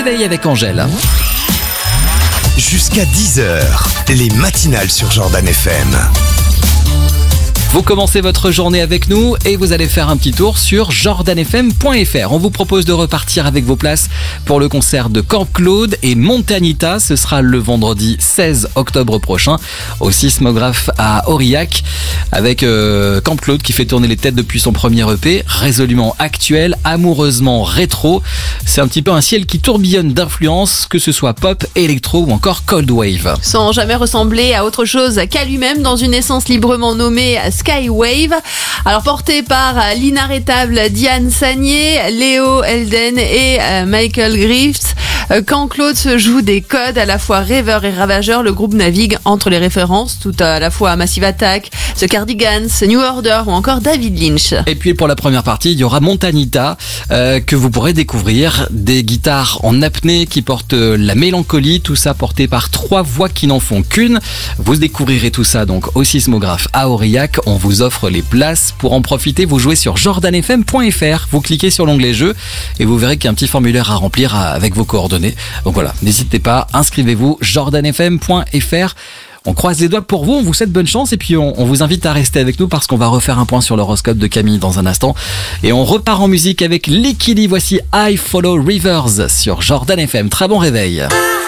réveil avec Angèle. Jusqu'à 10h, les matinales sur Jordan FM. Vous commencez votre journée avec nous et vous allez faire un petit tour sur jordanfm.fr. On vous propose de repartir avec vos places pour le concert de Camp Claude et Montanita. Ce sera le vendredi 16 octobre prochain au Sismographe à Aurillac avec Camp Claude qui fait tourner les têtes depuis son premier EP, résolument actuel, amoureusement rétro. C'est un petit peu un ciel qui tourbillonne d'influences, que ce soit pop, électro ou encore cold wave. Sans jamais ressembler à autre chose qu'à lui-même, dans une essence librement nommée Skywave. Alors porté par l'inarrêtable Diane Sagné, Léo Elden et Michael Griffiths, Camp Claude se joue des codes à la fois rêveurs et ravageurs. Le groupe navigue entre les références, tout à la fois Massive Attack, The Cardigans, New Order ou encore David Lynch. Et puis pour la première partie, il y aura Montanita que vous pourrez découvrir. Des guitares en apnée qui portent la mélancolie, tout ça porté par 3 voix qui n'en font qu'une. Vous découvrirez tout ça donc au Sismographe à Aurillac. On vous offre les places. Pour en profiter, vous jouez sur jordanfm.fr. Vous cliquez sur l'onglet jeux et vous verrez qu'il y a un petit formulaire à remplir avec vos coordonnées. Donc voilà, n'hésitez pas, inscrivez-vous, jordanfm.fr. On croise les doigts pour vous, on vous souhaite bonne chance et puis on vous invite à rester avec nous parce qu'on va refaire un point sur l'horoscope de Camille dans un instant. Et on repart en musique avec Lickily. Voici I Follow Rivers sur Jordan FM. Très bon réveil.